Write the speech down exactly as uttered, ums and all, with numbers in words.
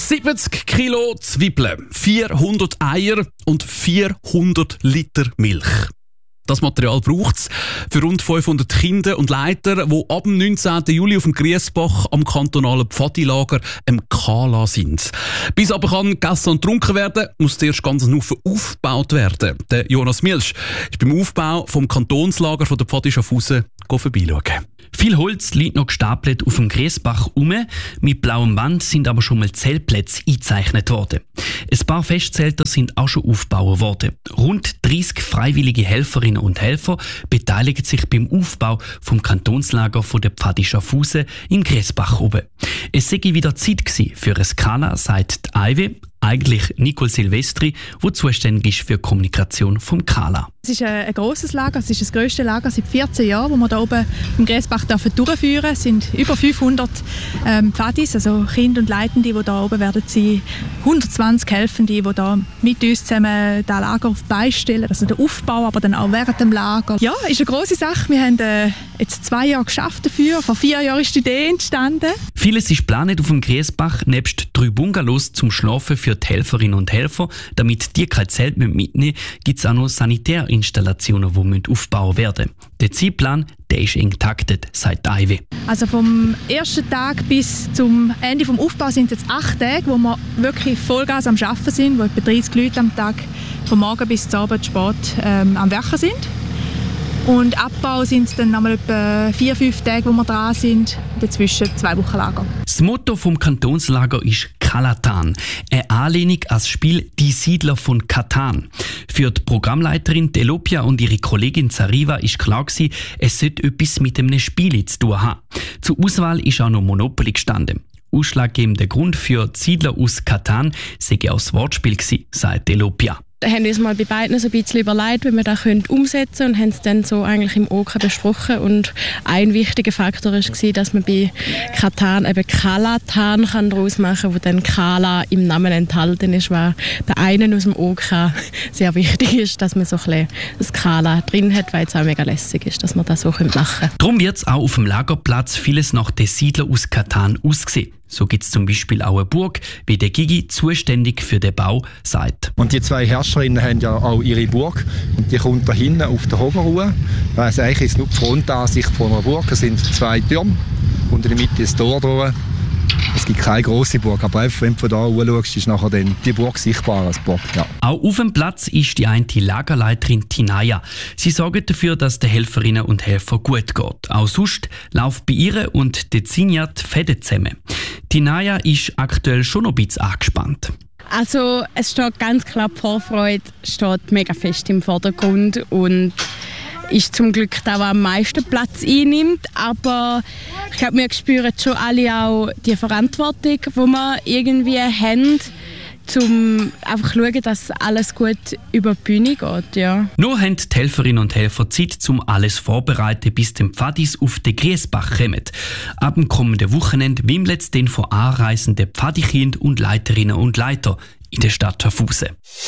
siebzig Kilo Zwiebeln, vierhundert Eier und vierhundert Liter Milch. Das Material braucht es für rund fünfhundert Kinder und Leiter, die ab dem neunzehnten Juli auf dem Griesbach am kantonalen Pfadilager im Kala sind. Bis aber kann gegessen und getrunken werden, muss zuerst ganz ein Haufen aufgebaut werden. Der Jonas Milsch ist beim Aufbau vom Kantonslager von der Pfadi Schaffhausen vorbeischauen. Viel Holz liegt noch gestapelt auf dem Griesbach um. Mit blauem Band sind aber schon mal Zeltplätze eingezeichnet worden. Ein paar Festzelter sind auch schon aufgebaut worden. Rund dreissig freiwillige Helferinnen und Helfer beteiligen sich beim Aufbau vom Kantonslager von der Pfadi Schaffhausen im Griesbach oben. Es sei wieder Zeit gewesen für ein Kala, sagt die Aiwe, eigentlich Nicole Silvestri, die zuständig ist für die Kommunikation vom Kala. Es ist ein, ein grosses Lager, es ist das grösste Lager seit vierzehn Jahren, das wir hier oben im Griesbach durchführen dürfen. Es sind über fünfhundert ähm, Pfadis, also Kinder und Leitende, die hier oben werden sein. hundertzwanzig Helfende, die hier mit uns zusammen das Lager auf die Beine stellen, also den Aufbau, aber dann auch während dem Lager. Ja, ist eine grosse Sache. Wir haben äh, jetzt zwei Jahre geschafft dafür. Vor vier Jahren ist die Idee entstanden. Vieles ist geplant auf dem Griesbach, nebst drei Bungalows zum Schlafen für die Helferinnen und Helfer. Damit die kein Zelt mitnehmen müssen, gibt es auch noch Sanitärinstallationen, die aufgebaut werden müssen. Der Zeitplan, der ist eng getaktet, sagt Aiwe. Also vom ersten Tag bis zum Ende des Aufbaus sind es jetzt acht Tage, wo wir wirklich Vollgas am Arbeiten sind, wo etwa dreißig Leute am Tag vom Morgen bis zum Abend spät ähm, am Werken sind. Und Abbau sind es dann nochmal etwa vier, fünf Tage, wo wir dran sind, dazwischen zwei Wochen Lager. Das Motto vom Kantonslager ist Kalatan, eine Anlehnung an das Spiel Die Siedler von Katan. Für die Programmleiterin Delopia und ihre Kollegin Zariva ist klar gewesen, es sollte etwas mit einem Spiel zu tun haben. Zur Auswahl ist auch noch Monopoly gestanden. Ausschlaggebender Grund für die Siedler aus Katan sei auch das Wortspiel gewesen, sagt Delopia. Wir haben uns mal bei beiden so ein bisschen überlegt, wie wir das umsetzen können und haben es dann so eigentlich im Oka besprochen. Und ein wichtiger Faktor war, dass man bei Katan eben Kalatan daraus machen kann, wo dann Kala im Namen enthalten ist, weil der eine aus dem Oka sehr wichtig ist, dass man so ein bisschen das Kala drin hat, weil es auch mega lässig ist, dass man das so machen können. Darum wird es auch auf dem Lagerplatz vieles nach den Siedlern aus Katan aussehen. So gibt es zum Beispiel auch eine Burg, wie der Gigi zuständig für den Bau sagt. Und die zwei Herrscherinnen haben ja auch ihre Burg und die kommt da hinten auf der Hogerruhe. Also eigentlich ist nur die Frontansicht von einer Burg. Es sind zwei Türme und in der Mitte ist das Tor drin. Es gibt keine grosse Burg, aber einfach, wenn du von da schaust, ist nachher dann die Burg sichtbar als Burg. Ja. Auch auf dem Platz ist die eine Lagerleiterin Tinaya. Sie sorgt dafür, dass den Helferinnen und Helfern gut geht. Auch sonst läuft bei ihr und der Zinja die Fäden zusammen. Tinaya ist aktuell schon noch ein bisschen angespannt. Also es steht ganz klar, die Vorfreude steht mega fest im Vordergrund und ist zum Glück da, was am meisten Platz einnimmt. Aber ich glaube, wir spüren schon alle auch die Verantwortung, die wir irgendwie haben, um einfach zu schauen, dass alles gut über die Bühne geht. Ja. Nur haben die Helferinnen und Helfer Zeit, um alles vorzubereiten, bis die Pfadis auf den Griesbach kommen. Ab dem kommenden Wochenende wimmelt es dann von anreisenden Pfadikindern und Leiterinnen und Leiter in der Stadt Schaffhausen.